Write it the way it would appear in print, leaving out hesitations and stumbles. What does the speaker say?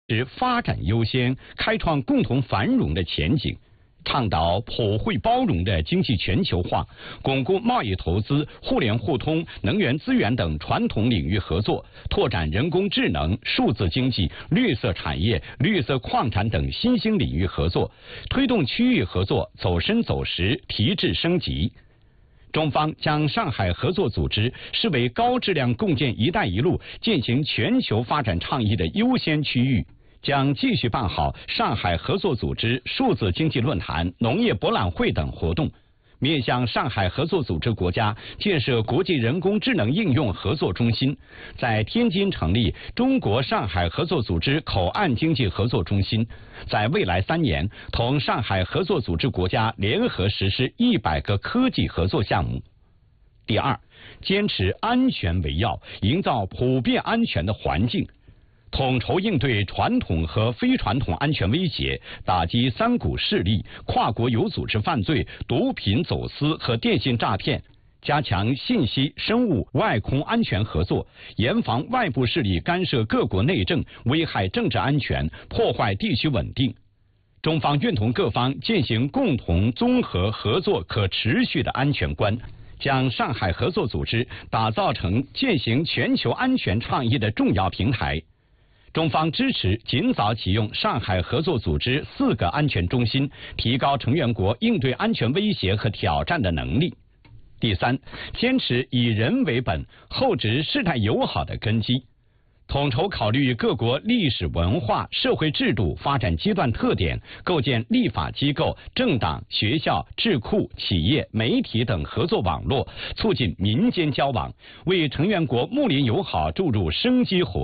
是发展优先，开创共同繁荣的前景。倡导普惠包容的经济全球化，巩固贸易投资、互联互通、能源资源等传统领域合作，拓展人工智能、数字经济、绿色产业、绿色矿产等新兴领域合作，推动区域合作走深走实、提质升级。中方将上海合作组织视为高质量共建“一带一路”践行全球发展倡议的优先区域。将继续办好上海合作组织数字经济论坛、农业博览会等活动，面向上海合作组织国家建设国际人工智能应用合作中心，在天津成立中国上海合作组织口岸经济合作中心，在未来3年同上海合作组织国家联合实施100个科技合作项目。第二，坚持安全为要，营造普遍安全的环境。统筹应对传统和非传统安全威胁，打击三股势力、跨国有组织犯罪、毒品走私和电信诈骗，加强信息、生物、外空安全合作，严防外部势力干涉各国内政，危害政治安全，破坏地区稳定。中方愿同各方践行共同综合合作可持续的安全观，将上海合作组织打造成践行全球安全倡议的重要平台。中方支持尽早启用上海合作组织4个安全中心，提高成员国应对安全威胁和挑战的能力。第三，坚持以人为本，厚植世代友好的根基，统筹考虑各国历史文化、社会制度发展阶段特点，构建立法机构、政党、学校、智库、企业、媒体等合作网络，促进民间交往，为成员国睦邻友好注入生机活